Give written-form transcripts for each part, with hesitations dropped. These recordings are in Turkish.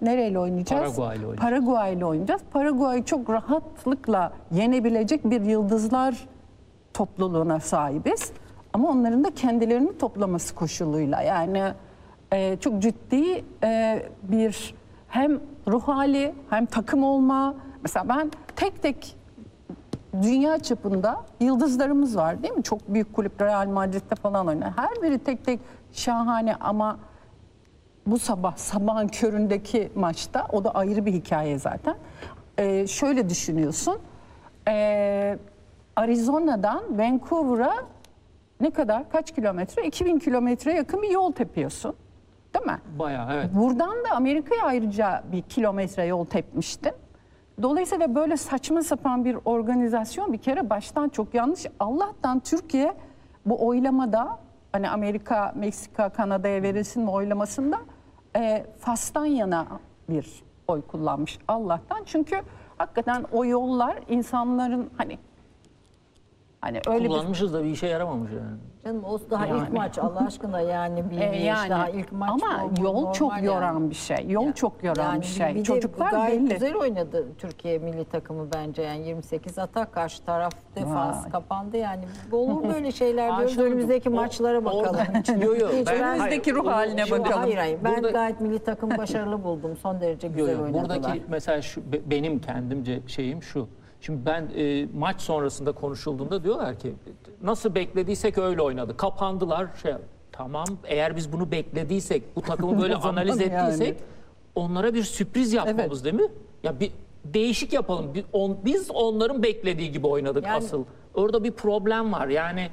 nereyle oynayacağız? Paraguay'la oynayacağız. Paraguay'ı çok rahatlıkla yenebilecek bir yıldızlar topluluğuna sahibiz. Ama onların da kendilerini toplaması koşuluyla. Yani çok ciddi bir hem ruh hali hem takım olma. Mesela ben tek tek dünya çapında yıldızlarımız var değil mi? Çok büyük kulüp, Real Madrid'de falan oynar. Her biri tek tek şahane ama bu sabahın köründeki maçta o da ayrı bir hikaye zaten. Şöyle düşünüyorsun. Arizona'dan Vancouver'a ne kadar? Kaç kilometre? 2000 kilometre yakın bir yol tepiyorsun. Değil mi? Bayağı, evet. Buradan da Amerika'ya ayrıca bir kilometre yol tepmiştin. Dolayısıyla böyle saçma sapan bir organizasyon bir kere baştan çok yanlış. Allah'tan Türkiye bu oylamada hani Amerika, Meksika, Kanada'ya verilsin mi oylamasında Fas'tan yana bir oy kullanmış Allah'tan. Çünkü hakikaten o yollar insanların hani öyle kullanmışız da bir işe yaramamış yani. Canım o daha ilk maç Allah aşkına yani bir daha ilk maç. Ama yol çok yoran bir şey. Yol çok yoran bir şey. Çocuklar gayet belli. güzel oynadı Türkiye milli takımı bence yani 28 atak karşı taraf defans kapandı yani. Olur böyle şeyler diyoruz. Önümüzdeki maçlara bakalım. Önümüzdeki ruh haline bakalım. Hayır. Ben gayet milli takım başarılı buldum. Son derece güzel oynadılar. Buradaki mesela benim kendimce şeyim şu. Şimdi ben maç sonrasında konuşulduğunda diyorlar ki nasıl beklediysek öyle oynadı. Kapandılar. Tamam, eğer biz bunu beklediysek, bu takımı böyle analiz ettiysek onlara bir sürpriz yapmamız değil mi? Ya bir değişik yapalım. Biz onların beklediği gibi oynadık yani, asıl. Orada bir problem var. Yani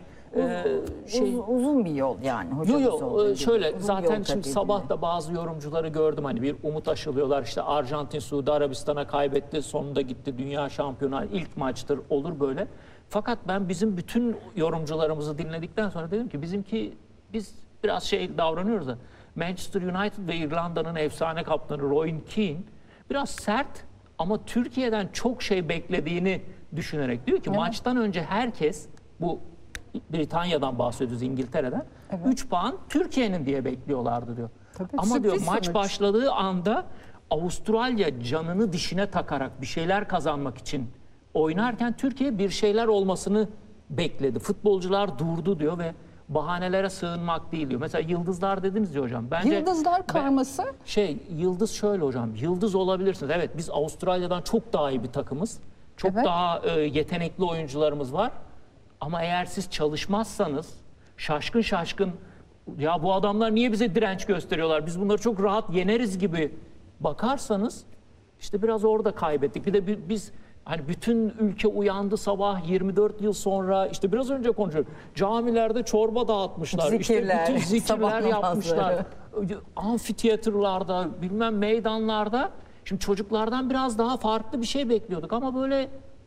uzun bir yol yani. Şöyle zaten şimdi sabah da bazı yorumcuları gördüm hani bir umut aşılıyorlar işte Arjantin Suudi Arabistan'a kaybetti sonunda gitti dünya şampiyonu ilk maçtır olur böyle. Fakat ben bizim bütün yorumcularımızı dinledikten sonra dedim ki biz biraz davranıyoruz da Manchester United ve İrlanda'nın efsane kaptanı Roy Keane biraz sert ama Türkiye'den çok şey beklediğini düşünerek diyor ki maçtan önce herkes bu Britanya'dan bahsediyoruz, İngiltere'den. 3 puan Türkiye'nin diye bekliyorlardı diyor. Tabii, ama diyor maç başladığı anda Avustralya canını dişine takarak bir şeyler kazanmak için oynarken Türkiye bir şeyler olmasını bekledi. Futbolcular durdu diyor ve bahanelere sığınmak değil diyor. Mesela yıldızlar dediniz ya hocam. Bence yıldızlar karması. Yıldız şöyle hocam. Yıldız olabilirsiniz. Evet biz Avustralya'dan çok daha iyi bir takımız. Çok daha yetenekli oyuncularımız var. Ama eğer siz çalışmazsanız şaşkın ya bu adamlar niye bize direnç gösteriyorlar? Biz bunları çok rahat yeneriz gibi bakarsanız işte biraz orada kaybettik. Bir de biz hani bütün ülke uyandı sabah 24 yıl sonra işte biraz önce konuşuyoruz. Camilerde çorba dağıtmışlar. Zikirler, işte bütün zikirler yapmışlar. Amfiteyatrolarda, bilmem meydanlarda. Şimdi çocuklardan biraz daha farklı bir şey bekliyorduk ama böyle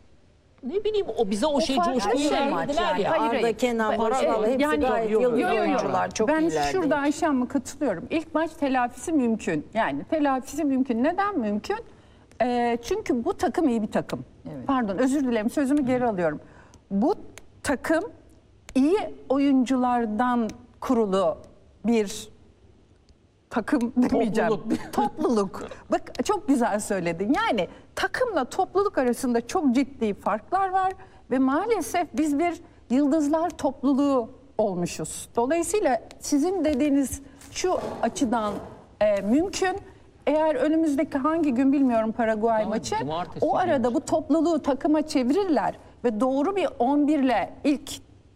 ne bileyim bize o şey coşkuyu verdiler ya. Arda, Kenan, Barışal hepsi gayet yıldız oyuncular. Çok ben iyilerdi. Şurada Ayşe Hanım'a katılıyorum. İlk maç telafisi mümkün. Yani telafisi mümkün. Neden mümkün? Çünkü bu takım iyi bir takım. Evet. Pardon özür dilerim sözümü geri alıyorum. Bu takım iyi oyunculardan kurulu bir takım demeyeceğim. Topluluk. Bak çok güzel söyledin. Yani takımla topluluk arasında çok ciddi farklar var ve maalesef biz bir yıldızlar topluluğu olmuşuz. Dolayısıyla sizin dediğiniz şu açıdan mümkün. Eğer önümüzdeki hangi gün bilmiyorum Paraguay maçı o arada bu topluluğu takıma çevirirler ve doğru bir 11 ile ilk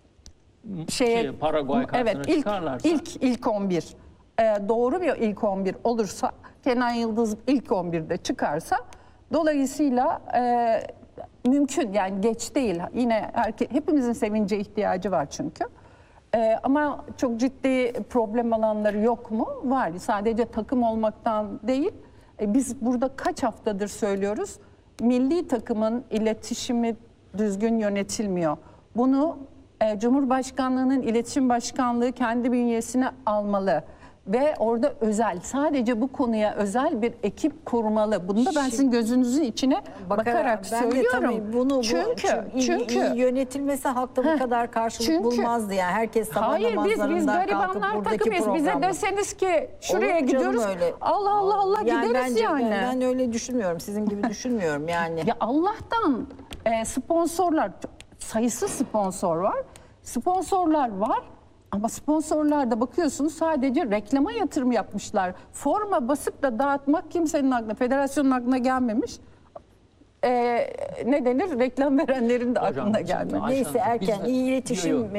Paraguay karşısına çıkarlarsa ilk 11 doğru bir ilk 11 olursa Kenan Yıldız ilk 11'de çıkarsa dolayısıyla mümkün yani geç değil yine hepimizin sevince ihtiyacı var çünkü. Ama çok ciddi problem alanları yok mu? Var. Sadece takım olmaktan değil. Biz burada kaç haftadır söylüyoruz. Milli takımın iletişimi düzgün yönetilmiyor. Bunu Cumhurbaşkanlığı'nın iletişim başkanlığı kendi bünyesine almalı. Ve orada özel, sadece bu konuya özel bir ekip kurmalı. Bunu da ben sizin gözünüzün içine bakarak ben söylüyorum. de tabii bunu Çünkü iyi yönetilmesi halkta bu kadar karşılık bulmazdı yani. Herkes sabah hayır, biz namazlarından kalkıp garibanlar buradaki takımıyız. Bize programda. deseniz ki şuraya Olur mu canım gidiyoruz. öyle? Allah gideriz yani. Ben öyle düşünmüyorum. Sizin gibi düşünmüyorum yani. Ya Allah'tan sponsorlar, sayısız sponsor var. Sponsorlar var. Ama sponsorlarda bakıyorsunuz sadece reklama yatırım yapmışlar. Forma basıp da dağıtmak kimsenin aklına, federasyonun aklına gelmemiş. Ne denir? Reklam verenlerin de Hocam, aklına şimdi gelmemiş. Ayşe Neyse Hanım, erken biz de- iyi iletişim Yo, yo.